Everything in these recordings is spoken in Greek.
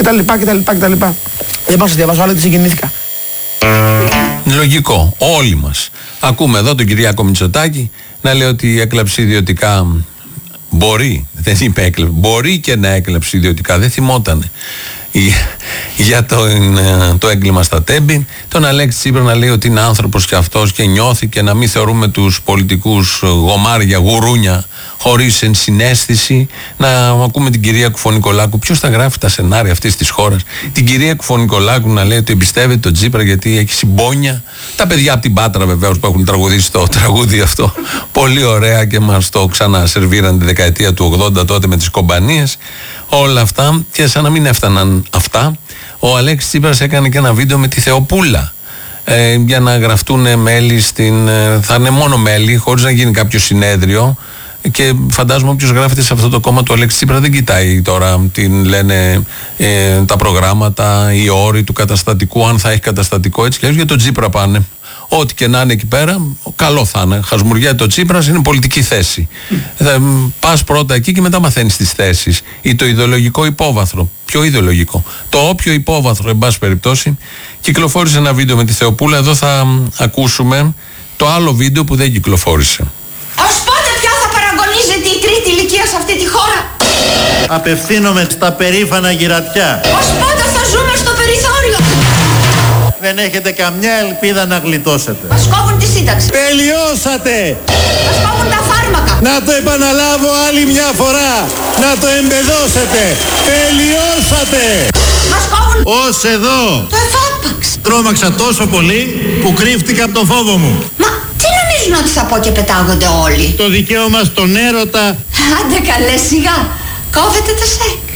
κτλ. Δεν πάω να διαβάσω άλλο, γιατί συγκινήθηκα. Λογικό. Όλοι μας ακούμε εδώ τον Κυριάκο Μητσοτάκη να λέει ότι έκλαψε ιδιωτικά. Μπορεί, δεν είπε έκλαψε. Μπορεί και να έκλαψε ιδιωτικά. Δεν θυμότανε για το έγκλημα στα Τέμπη. Τον Αλέξη Τσίπρα να λέει ότι είναι άνθρωπος και αυτός και νιώθει, και να μην θεωρούμε τους πολιτικούς γομάρια, γουρούνια, χωρίς ενσυναίσθηση. Να ακούμε την κυρία Κουφονικολάκου. Ποιος θα γράφει τα σενάρια αυτής της χώρας? Την κυρία Κουφονικολάκου να λέει ότι εμπιστεύεται τον Τσίπρα γιατί έχει συμπόνια. Τα παιδιά από την Πάτρα βεβαίως που έχουν τραγουδήσει το τραγούδι αυτό πολύ ωραία και μας το ξανασερβίραν τη δεκαετία του 80 τότε με τις κομπανίες. Όλα αυτά, και σαν να μην έφταναν αυτά, ο Αλέξης Τσίπρας έκανε και ένα βίντεο με τη Θεοπούλα για να γραφτούν μέλη θα είναι μόνο μέλη, χωρίς να γίνει κάποιο συνέδριο. Και φαντάζομαι όποιος γράφεται σε αυτό το κόμμα του Αλέξη Τσίπρα δεν κοιτάει τώρα τι λένε τα προγράμματα, οι όροι του καταστατικού, αν θα έχει καταστατικό, έτσι και έτσι. Για τον Τσίπρα πάνε. Ό,τι και να είναι εκεί πέρα, καλό θα είναι. Χασμουριέται το Τσίπρας, είναι πολιτική θέση. Πας πρώτα εκεί και μετά μαθαίνεις τις θέσεις. Ή το ιδεολογικό υπόβαθρο. Ποιο ιδεολογικό? Το όποιο υπόβαθρο, εν πάση περιπτώσει. Κυκλοφόρησε ένα βίντεο με τη Θεοπούλα. Εδώ θα ακούσουμε το άλλο βίντεο που δεν κυκλοφόρησε. Ως πότε πια θα παραγωνίζεται η τρίτη ηλικία σε αυτή τη χώρα? Απευθύνομαι στα περήφανα γυρατιά. Ως πότε θα ζούμε στο περιθώριο? Δεν έχετε καμιά ελπίδα να γλιτώσετε. Μας κόβουν τη σύνταξη. Τελειώσατε! Μας κόβουν τα φάρμακα. Να το επαναλάβω άλλη μια φορά. Να το εμπεδώσετε. Τελειώσατε! Μας κόβουν Ως εδώ. το εφάπαξ. Τρόμαξα τόσο πολύ που κρύφτηκα από το φόβο μου. Μα τι νομίζουν ότι θα πω και πετάγονται όλοι? Το δικαίωμα στον έρωτα. Άντε καλέ, σιγά. Κόβετε το σεξ.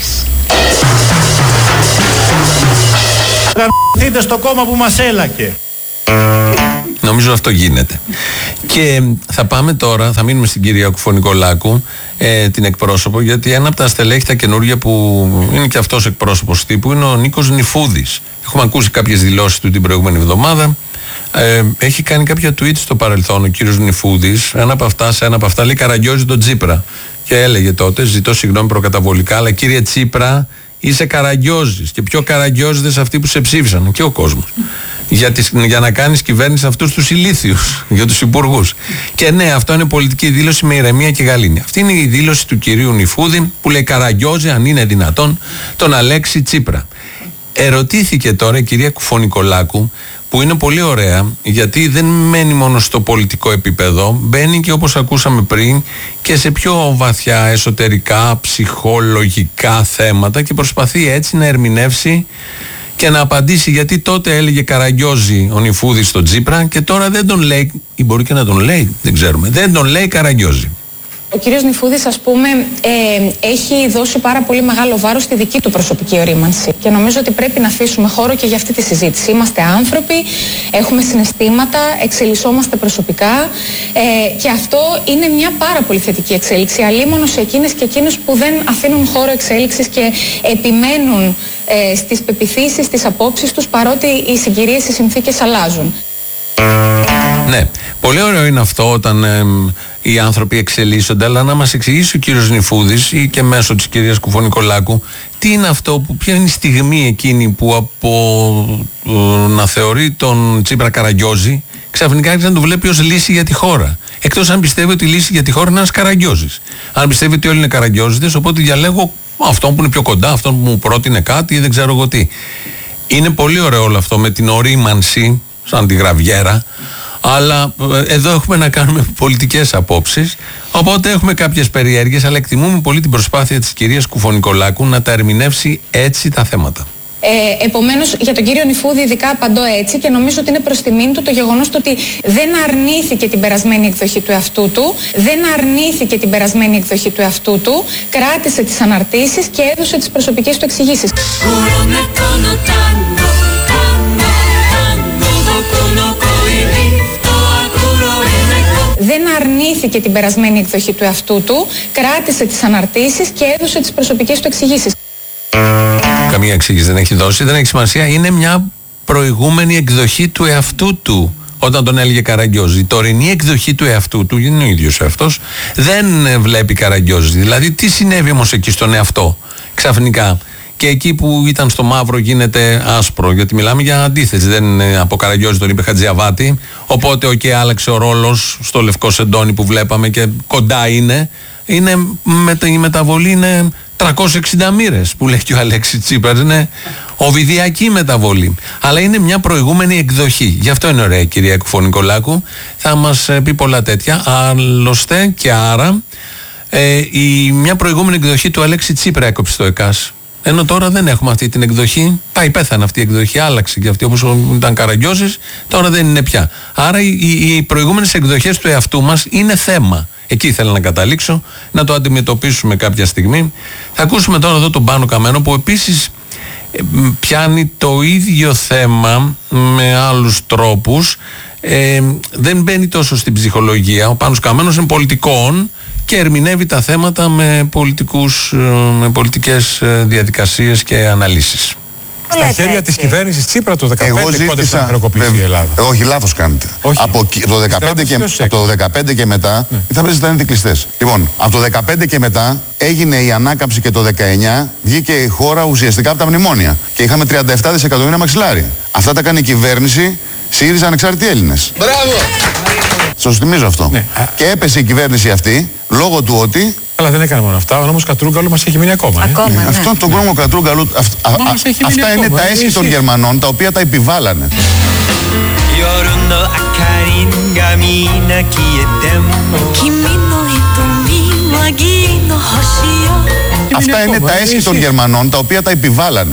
Γαμηθείτε στο κόμμα που μας έλακε. Νομίζω αυτό γίνεται. Και θα πάμε τώρα, θα μείνουμε στην κυρία Κουφονικολάκου, την εκπρόσωπο, γιατί ένα από τα στελέχη τα καινούργια που είναι και αυτός εκπρόσωπος τύπου είναι ο Νίκος Νηφούδης. Έχουμε ακούσει κάποιες δηλώσεις του την προηγούμενη εβδομάδα. Έχει κάνει κάποια tweet στο παρελθόν ο κύριος Νηφούδης. Ένα από αυτά λέει καραγκιόζει τον Τσίπρα. Και έλεγε τότε, ζητώ συγγνώμη προκαταβολικά, αλλά κύριε Τσίπρα, είσαι καραγκιόζης. Και πιο καραγκιόζηδες αυτοί που σε ψήφισαν, και ο κόσμος. Για να κάνεις κυβέρνηση αυτούς τους ηλίθιους, για τους υπουργούς. Και ναι, αυτό είναι πολιτική δήλωση με ηρεμία και γαλήνη. Αυτή είναι η δήλωση του κυρίου Νηφούδη που λέει καραγκιόζει, αν είναι δυνατόν, τον Αλέξη Τσίπρα. Ερωτήθηκε τώρα η κυρία Κουφονικολάκου, που είναι πολύ ωραία, γιατί δεν μένει μόνο στο πολιτικό επίπεδο, μπαίνει και όπως ακούσαμε πριν και σε πιο βαθιά εσωτερικά, ψυχολογικά θέματα και προσπαθεί έτσι να ερμηνεύσει και να απαντήσει, γιατί τότε έλεγε καραγκιόζει ο Νηφούδης στον Τσίπρα και τώρα δεν τον λέει, ή μπορεί και να τον λέει, δεν ξέρουμε, δεν τον λέει καραγκιόζει. Ο κύριος Νηφούδης, ας πούμε, έχει δώσει πάρα πολύ μεγάλο βάρος στη δική του προσωπική ορίμανση και νομίζω ότι πρέπει να αφήσουμε χώρο και για αυτή τη συζήτηση. Είμαστε άνθρωποι, έχουμε συναισθήματα, εξελισσόμαστε προσωπικά και αυτό είναι μια πάρα πολύ θετική εξέλιξη, αλίμονο σε εκείνες και εκείνους που δεν αφήνουν χώρο εξέλιξης και επιμένουν στις πεποιθήσεις, στις απόψεις τους, παρότι οι συγκυρίες, οι συνθήκες αλλάζουν. Ναι, πολύ ωραίο είναι αυτό όταν οι άνθρωποι εξελίσσονται, αλλά να μας εξηγήσει ο κύριος Νηφούδης ή και μέσω της κυρίας Κουφονικολάκου τι είναι αυτό, ποια είναι η στιγμή εκείνη που από να θεωρεί τον Τσίπρα καραγκιόζη ξαφνικά άρχισε να το βλέπει ως λύση για τη χώρα. Εκτός αν πιστεύει ότι η λύση για τη χώρα είναι ένας καραγκιόζης. Αν πιστεύει ότι όλοι είναι καραγκιόζηδες, οπότε διαλέγω αυτόν που είναι πιο κοντά, αυτόν που μου πρότεινε κάτι ή δεν ξέρω εγώ τι. Είναι πολύ ωραίο όλο αυτό με την ορίμανση, σαν τη γραβιέρα. Αλλά εδώ έχουμε να κάνουμε πολιτικές απόψεις, οπότε έχουμε κάποιες περιέργειες, αλλά εκτιμούμε πολύ την προσπάθεια της κυρίας Κουφονικολάκου να τα ερμηνεύσει έτσι τα θέματα. Επομένως, για τον κύριο Νηφούδη ειδικά απαντώ έτσι και νομίζω ότι είναι προς τιμήν του το γεγονός ότι δεν αρνήθηκε την περασμένη εκδοχή του εαυτού του, κράτησε τις αναρτήσεις και έδωσε τις προσωπικές του εξηγήσεις. Δεν αρνήθηκε την περασμένη εκδοχή του εαυτού του, κράτησε τις αναρτήσεις και έδωσε τις προσωπικές του εξηγήσεις. Καμία εξήγηση δεν έχει δώσει, δεν έχει σημασία. Είναι μια προηγούμενη εκδοχή του εαυτού του. Όταν τον έλεγε καραγκιόζη, η τωρινή εκδοχή του εαυτού του, είναι ο ίδιος εαυτός, δεν βλέπει καραγκιόζη. Δηλαδή, τι συνέβη όμως εκεί στον εαυτό ξαφνικά? και εκεί που ήταν στο μαύρο γίνεται άσπρο. Γιατί μιλάμε για αντίθεση. Δεν είναι από Καραγιώζη, τον είπε Χατζιαβάτη. Οπότε άλλαξε ο ρόλος στο λευκό σεντόνι που βλέπαμε και κοντά είναι. Η μεταβολή είναι 360 μοίρες που λέει και ο Αλέξης Τσίπρας. Είναι οβιδιακή μεταβολή. Αλλά είναι μια προηγούμενη εκδοχή. Γι' αυτό είναι ωραία η κυρία Κουφωνικολάκου. Θα μας πει πολλά τέτοια. Άλλωστε και άρα μια προηγούμενη εκδοχή του Αλέξη Τσίπρα έκοψε το ΕΚΑΣ. Ενώ τώρα δεν έχουμε αυτή την εκδοχή. Πάει, πέθανε αυτή η εκδοχή, άλλαξε και αυτή όπως ήταν Καραγιώζης, τώρα δεν είναι πια. Άρα οι προηγούμενες εκδοχές του εαυτού μας είναι θέμα. Εκεί ήθελα να καταλήξω, να το αντιμετωπίσουμε κάποια στιγμή. Θα ακούσουμε τώρα εδώ τον Πάνο Καμένο που επίσης πιάνει το ίδιο θέμα με άλλους τρόπους. Δεν μπαίνει τόσο στην ψυχολογία. Ο Πάνος Καμένος είναι πολιτικών και ερμηνεύει τα θέματα με πολιτικές διαδικασίες και αναλύσεις. Στα χέρια της κυβέρνησης Τσίπρα το 2015 κόντεψε να χρεοκοπήσει η Ελλάδα. Όχι, λάθος κάνετε. Από το 2015 και μετά οι τράπεζες ήταν κλειστές. Λοιπόν, από το 2015 και μετά έγινε η ανάκαμψη και το 2019 βγήκε η χώρα ουσιαστικά από τα μνημόνια. Και είχαμε 37 δισεκατομμύρια μαξιλάρι. Αυτά τα κάνει η κυβέρνηση ΣΥΡΙΖΑ Ανεξάρτητοι Έλληνες. Μπράβο! Σας θυμίζω αυτό. Ναι. Και έπεσε η κυβέρνηση αυτή λόγω του ότι. Αλλά δεν έκανε μόνο αυτά. Ο νόμος Κατρούγκαλου μας έχει μείνει ακόμα. Ναι. Αυτό το νόμο Κατρούγκαλου. Αυτά είναι τα έσχη των Γερμανών τα οποία τα επιβάλλανε. Αυτά είναι τα έσχη των Γερμανών τα οποία τα επιβάλλανε.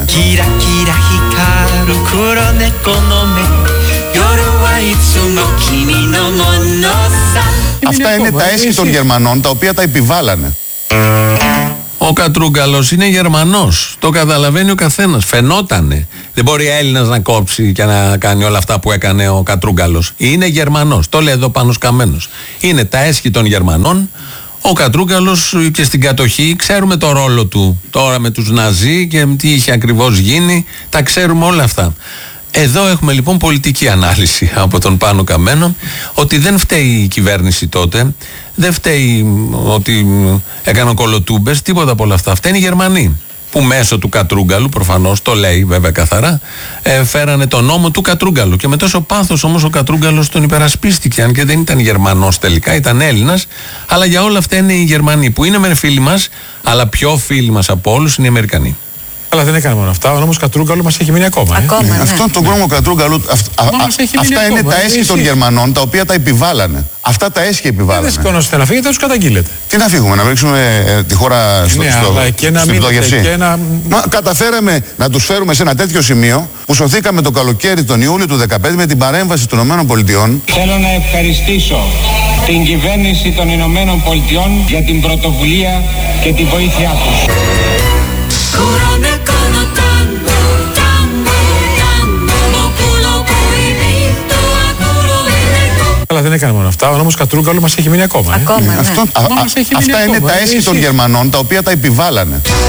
Αυτά είναι τα έσχη των Γερμανών τα οποία τα επιβάλλανε. Ο Κατρούγκαλος είναι Γερμανός. Το καταλαβαίνει ο καθένας. Φαινότανε. Δεν μπορεί Έλληνας να κόψει και να κάνει όλα αυτά που έκανε ο Κατρούγκαλος. Είναι Γερμανός. Το λέει εδώ Πάνος Καμένος. Είναι τα έσχη των Γερμανών. Ο Κατρούγκαλος και στην κατοχή ξέρουμε το ρόλο του τώρα με τους Ναζί και τι είχε ακριβώς γίνει. Τα ξέρουμε όλα αυτά. Εδώ έχουμε λοιπόν πολιτική ανάλυση από τον Πάνο Καμένο ότι δεν φταίει η κυβέρνηση τότε, δεν φταίει ότι έκαναν κολοτούμπες, τίποτα από όλα αυτά. Φταίνει οι Γερμανοί που μέσω του Κατρούγκαλου, προφανώς το λέει βέβαια καθαρά, φέρανε τον νόμο του Κατρούγκαλου και με τόσο πάθος όμως ο Κατρούγκαλος τον υπερασπίστηκε, αν και δεν ήταν Γερμανός τελικά, ήταν Έλληνας, αλλά για όλα αυτά είναι οι Γερμανοί που είναι μεν φίλοι μας, αλλά πιο φίλοι μας από όλους είναι οι Αμερικανοί. Αλλά δεν έκανε μόνο αυτά. Ο νόμος Κατρούγκαλου μας έχει μείνει ακόμα. Ναι. Αυτό το νόμο Κατρούγκαλου. Αυτά είναι τα έσχη των Γερμανών τα οποία τα επιβάλλανε. Αυτά τα έσχη επιβάλλανε. Δεν σηκώνεστε να φύγετε, θα τους καταγγείλετε. Τι να φύγουμε, να ρίξουμε τη χώρα στην πτώχευση. Μα καταφέραμε να τους φέρουμε σε ένα τέτοιο σημείο που σωθήκαμε το καλοκαίρι τον Ιούλιο του 2015 με την παρέμβαση των ΗΠΑ. Θέλω να ευχαριστήσω την κυβέρνηση των ΗΠΑ για την πρωτοβουλία και τη βοήθειά τους. Αλλά δεν έκανε μόνο αυτά. Ο νόμος Κατρούγκαλου μας έχει μείνει ακόμα. Αυτά είναι τα έσχη των Γερμανών τα οποία τα επιβάλλανε.